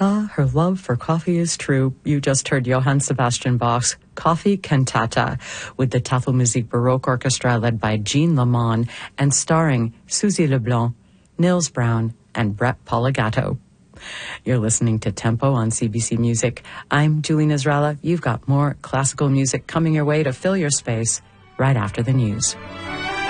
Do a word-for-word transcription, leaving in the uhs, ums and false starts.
Ah, her love for coffee is true. You just heard Johann Sebastian Bach's Coffee Cantata with the Tafelmusik Baroque Orchestra led by Jean Lamont and starring Susie Leblanc, Nils Brown, and Brett Poligato. You're listening to Tempo on C B C Music. I'm Julie Nazralla. You've got more classical music coming your way to fill your space right after the news.